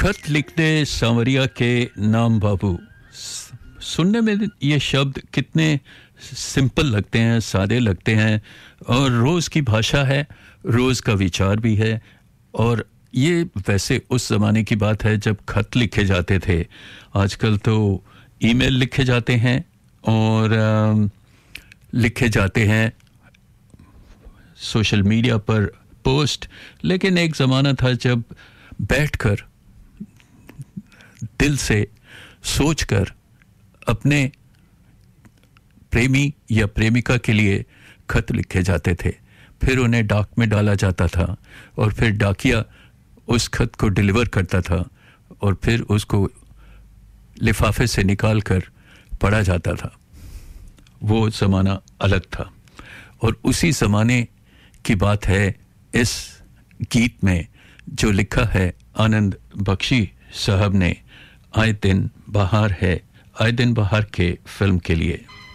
खत लिखते सांवरिया के नाम बाबू। सुनने में ये शब्द कितने सिंपल लगते हैं, सादे लगते हैं और रोज़ की भाषा है, रोज़ का विचार भी है। और ये वैसे उस ज़माने की बात है जब खत लिखे जाते थे। आजकल तो ईमेल लिखे जाते हैं और लिखे जाते हैं सोशल मीडिया पर पोस्ट। लेकिन एक ज़माना था जब बैठकर दिल से सोचकर अपने प्रेमी या प्रेमिका के लिए खत लिखे जाते थे, फिर उन्हें डाक में डाला जाता था और फिर डाकिया उस खत को डिलीवर करता था और फिर उसको लिफाफे से निकालकर पढ़ा जाता था। वो ज़माना अलग था और उसी ज़माने की बात है इस गीत में जो लिखा है आनंद बख्शी साहब ने, आए दिन बहार है, आए दिन बहार के फिल्म के लिए।